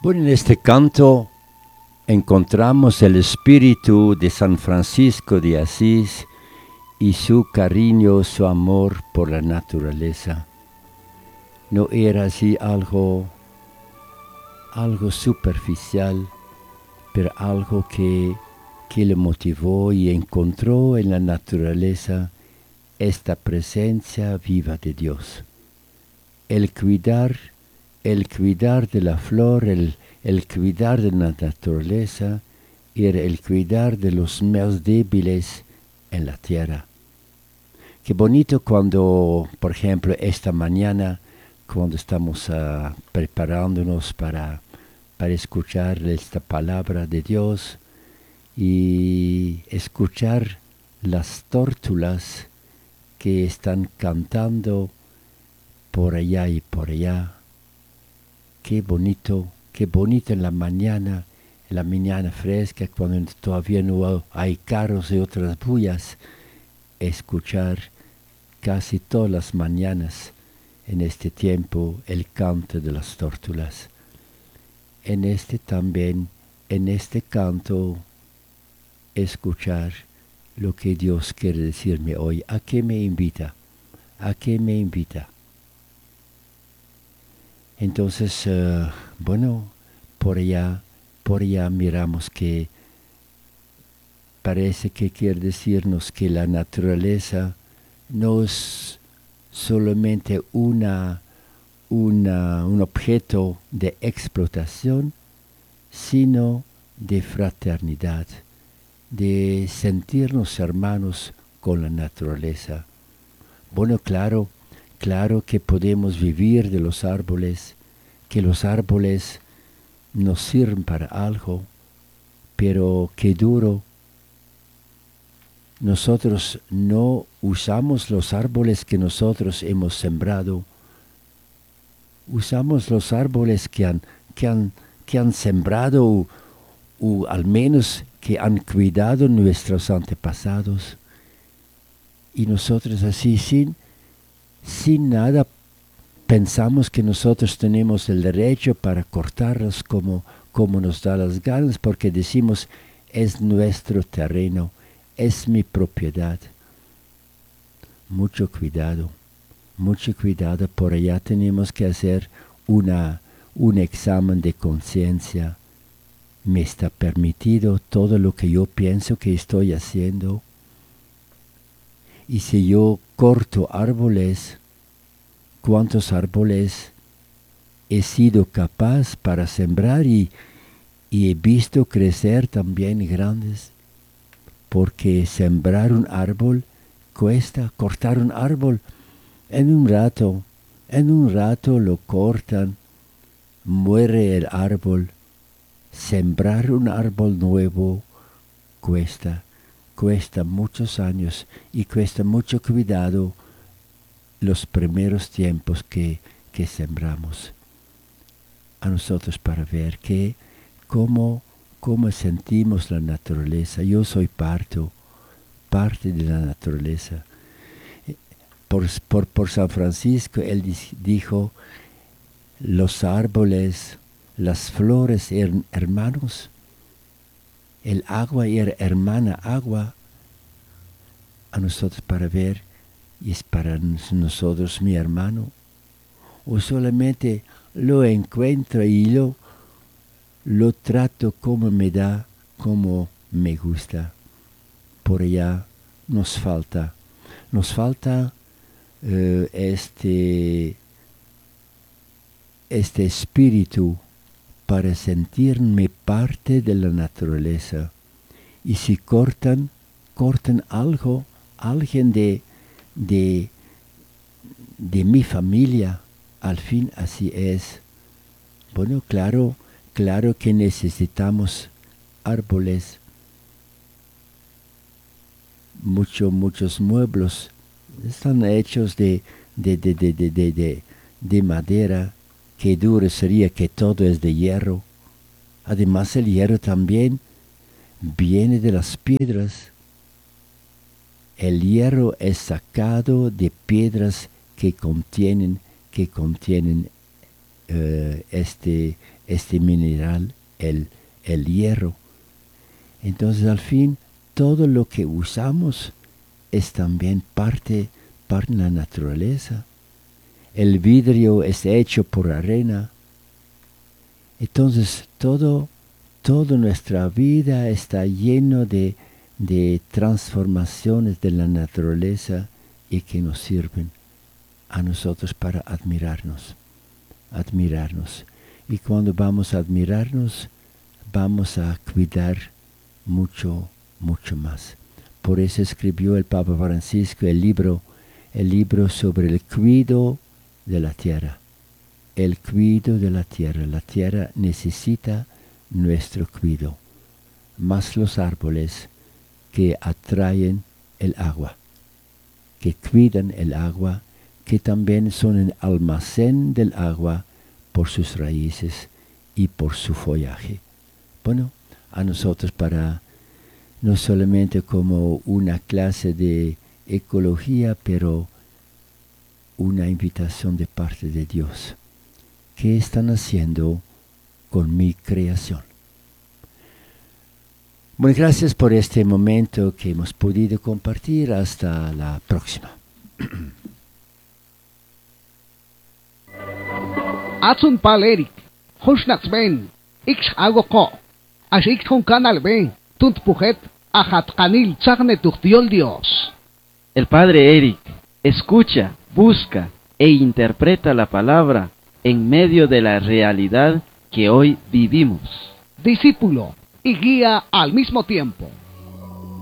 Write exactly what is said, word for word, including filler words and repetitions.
Bueno, en este canto encontramos el espíritu de San Francisco de Asís y su cariño, su amor por la naturaleza. No era así algo, algo superficial, pero algo que, que le motivó y encontró en la naturaleza esta presencia viva de Dios. El cuidar, el cuidar de la flor, el, el cuidar de la naturaleza, era el cuidar de los más débiles en la tierra. Qué bonito cuando, por ejemplo, esta mañana, cuando estamos uh, preparándonos para, para escuchar esta palabra de Dios y escuchar las tórtolas que están cantando por allá y por allá. Qué bonito, qué bonito en la mañana, en la mañana fresca, cuando todavía no hay carros y otras bullas, escuchar casi todas las mañanas en este tiempo el canto de las tórtolas. En este también, en este canto, escuchar lo que Dios quiere decirme hoy. ¿A qué me invita? ¿A qué me invita? Entonces, uh, bueno, por allá, por allá miramos que parece que quiere decirnos que la naturaleza no es solamente una, una, un objeto de explotación, sino de fraternidad, de sentirnos hermanos con la naturaleza. Bueno, claro, claro que podemos vivir de los árboles, que los árboles nos sirven para algo, pero qué duro. Nosotros no usamos los árboles que nosotros hemos sembrado, usamos los árboles que han, que han, que han sembrado o, o al menos que han cuidado nuestros antepasados. Y nosotros así sin, sin nada pensamos que nosotros tenemos el derecho para cortarlos como, como nos da las ganas, porque decimos es nuestro terreno. Es mi propiedad. Mucho cuidado, mucho cuidado. Por allá tenemos que hacer una, un examen de conciencia. ¿Me está permitido todo lo que yo pienso que estoy haciendo? Y si yo corto árboles, ¿cuántos árboles he sido capaz para sembrar y, y he visto crecer también grandes? Porque sembrar un árbol cuesta, cortar un árbol en un rato, en un rato lo cortan, muere el árbol. Sembrar un árbol nuevo cuesta, cuesta muchos años y cuesta mucho cuidado los primeros tiempos que, que sembramos. A nosotros para ver que cómo cómo sentimos la naturaleza. Yo soy parte, parte de la naturaleza. Por, por, por San Francisco, él dijo, los árboles, las flores eran hermanos, el agua era hermana agua. A nosotros para ver, y es para nosotros mi hermano. O solamente lo encuentro y lo Lo trato como me da, como me gusta. Por allá nos falta, nos falta uh, este, este espíritu para sentirme parte de la naturaleza. Y si cortan, cortan algo, alguien de, de, de mi familia, al fin así es. Bueno, claro, Claro que necesitamos árboles, mucho, muchos muebles están hechos de, de, de, de, de, de, de, de madera. Qué duro sería que todo es de hierro. Además el hierro también viene de las piedras. El hierro es sacado de piedras que contienen, que contienen uh, este, este mineral, el, el hierro. Entonces al fin todo lo que usamos es también parte, parte de la naturaleza. El vidrio es hecho por arena. Entonces todo, toda nuestra vida está lleno de, de transformaciones de la naturaleza y que nos sirven a nosotros para admirarnos, admirarnos. Y cuando vamos a admirarnos, vamos a cuidar mucho, mucho más. Por eso escribió el Papa Francisco el libro, el libro sobre el cuidado de la tierra. El cuidado de la tierra. La tierra necesita nuestro cuidado. Más los árboles que atraen el agua, que cuidan el agua, que también son el almacén del agua por sus raíces y por su follaje. Bueno, a nosotros para no solamente como una clase de ecología, pero una invitación de parte de Dios. ¿Qué están haciendo con mi creación? Bueno, gracias por este momento que hemos podido compartir. Hasta la próxima. Atsun palerik, Hushnaks ben, Ix agoko, Ashik con canal ben, Tunt pujet, Ajat kanil tzagne tuchtiol Dios. El padre Eric escucha, busca e interpreta la palabra en medio de la realidad que hoy vivimos. Discípulo y guía al mismo tiempo.